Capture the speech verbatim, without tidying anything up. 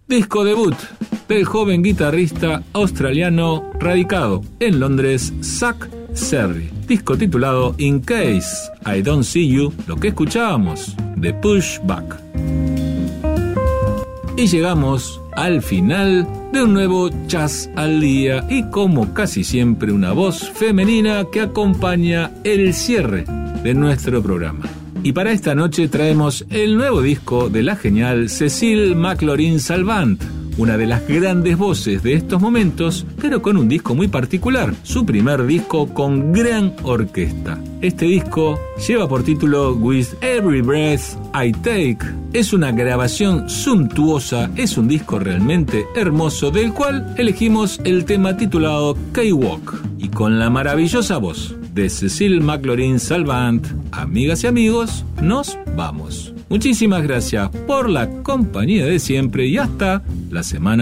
Disco debut del joven guitarrista australiano radicado en Londres, Zack Serry. Disco titulado In Case I Don't See You, lo que escuchábamos de Pushback. Y llegamos al final de un nuevo Jazz al Día y como casi siempre una voz femenina que acompaña el cierre de nuestro programa. Y para esta noche traemos el nuevo disco de la genial Cécile McLorin-Salvant, una de las grandes voces de estos momentos, pero con un disco muy particular, su primer disco con gran orquesta. Este disco lleva por título With Every Breath I Take. Es una grabación suntuosa, es un disco realmente hermoso, del cual elegimos el tema titulado K-Walk. Y con la maravillosa voz de Cécile McLorin-Salvant, amigas y amigos, nos vamos. Muchísimas gracias por la compañía de siempre y hasta la semana